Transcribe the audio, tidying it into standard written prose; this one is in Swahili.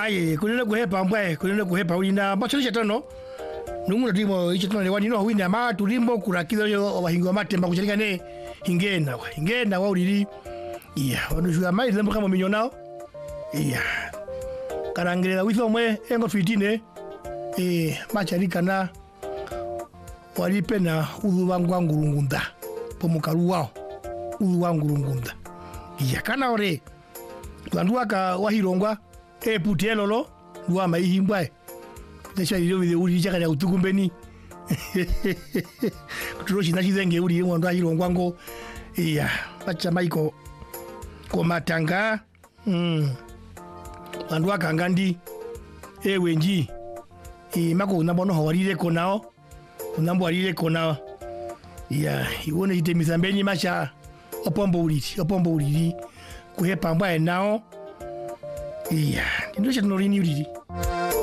Aye kunene kuhepa mbwae kunene kuhepa ulina bacho chatano nungu ndimo ichatano le wani no wina ma tulimbo kurakizo yo wahingo matemba kuchalika ne hingena wa ulili iya wanu shuga mai lembo kama minyonao iya karangela wiso mwe engo fitine macharika na walipe na udhu wangu ngurungunda pomukaru wao udhu wangu ngurungunda iya kana ore Landua ka wahirongwa putielolo lua maihimbwa desha iyo video uri chaka ya utukumbeni kuturoshi na chizenge uri ngondwa hirongwa ngo iya bacha maiko ko matanga Landua ka ngandi wenji mako nabono hawarire konao unambo warire konao iya iwone itemizambeni macha opombo uriri kuhepa mbwa nao iya ndio chatano rini uriri